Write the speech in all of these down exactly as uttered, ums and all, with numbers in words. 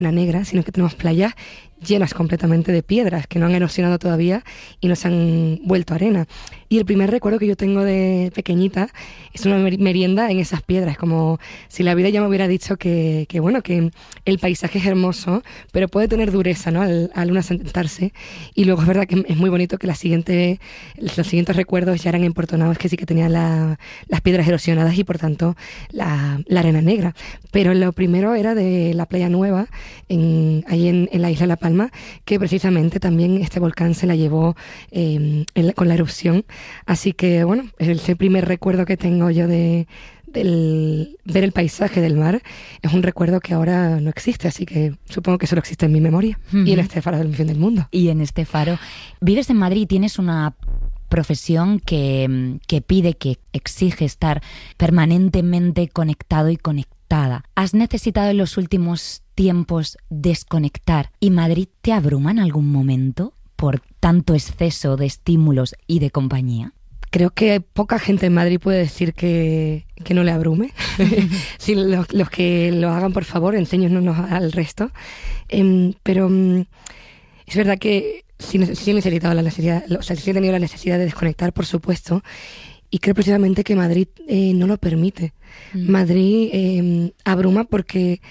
arena negra, sino que tenemos playas llenas completamente de piedras que no han erosionado todavía y no se han vuelto arena. Y el primer recuerdo que yo tengo de pequeñita es una merienda en esas piedras, como si la vida ya me hubiera dicho que, que bueno, que el paisaje es hermoso, pero puede tener dureza, ¿no?, al, al uno sentarse. Y luego es verdad que es muy bonito que la siguiente, los siguientes recuerdos ya eran en Puerto Naos, que sí que tenían la, las piedras erosionadas y por tanto la, la arena negra. Pero lo primero era de la Playa Nueva, en, ahí en, en la isla de La Palma, que precisamente también este volcán se la llevó eh, en, con la erupción. Así que, bueno, es el primer recuerdo que tengo yo de del, ver el paisaje del mar. Es un recuerdo que ahora no existe, así que supongo que solo existe en mi memoria uh-huh. y en este faro del fin del mundo. Y en este faro. Vives en Madrid y tienes una profesión que, que pide, que exige estar permanentemente conectado y conectada. ¿Has necesitado en los últimos tiempos desconectar y Madrid te abruma en algún momento por tanto exceso de estímulos y de compañía? Creo que poca gente en Madrid puede decir que, que no le abrume. Sí, los, los que lo hagan, por favor, enséñenos al resto. Eh, pero um, es verdad que sí, sí he necesitado la necesidad, o sea, sí he tenido la necesidad de desconectar, por supuesto. Y creo precisamente que Madrid eh, no lo permite. Mm. Madrid eh, abruma porque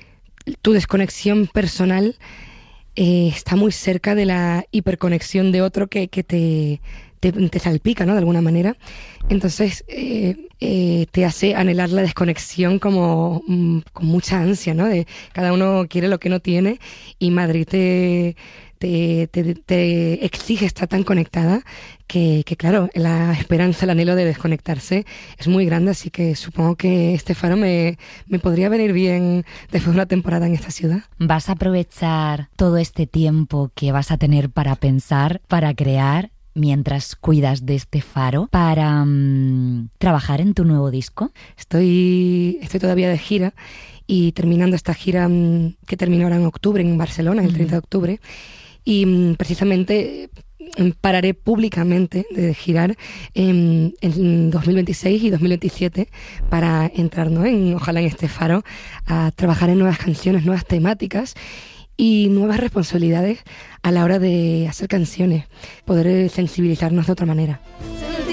tu desconexión personal eh, está muy cerca de la hiperconexión de otro que, que te, te, te salpica, ¿no?, de alguna manera. Entonces eh, eh, te hace anhelar la desconexión como mm, con mucha ansia, ¿no? De cada uno quiere lo que no tiene y Madrid te... Te, te, te exige estar tan conectada que, que, claro, la esperanza, el anhelo de desconectarse es muy grande, así que supongo que este faro me, me podría venir bien después de una temporada en esta ciudad. ¿Vas a aprovechar todo este tiempo que vas a tener para pensar, para crear, mientras cuidas de este faro, para um, trabajar en tu nuevo disco? Estoy, estoy todavía de gira y terminando esta gira um, que termina ahora en octubre en Barcelona, el treinta de octubre, y precisamente pararé públicamente de girar en, en dos mil veintiséis y dos mil veintisiete para entrar, ¿no?, en, ojalá en este faro, a trabajar en nuevas canciones, nuevas temáticas y nuevas responsabilidades a la hora de hacer canciones, poder sensibilizarnos de otra manera.